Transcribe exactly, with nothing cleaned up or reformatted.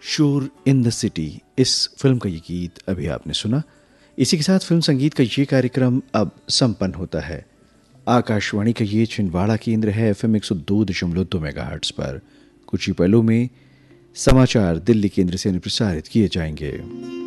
शोर in the city, इस film का ये गीत अभी आपने सुना। इसी के साथ फिल्म संगीत का ये कार्यक्रम अब संपन्न होता है। आकाशवाणी का ये छिंदवाड़ा केंद्र है एफ एम एक सौ दो दशमलव दो मेगाहर्ट्ज पर। कुछ ही पलों में समाचार दिल्ली केंद्र से प्रसारित किए जाएंगे।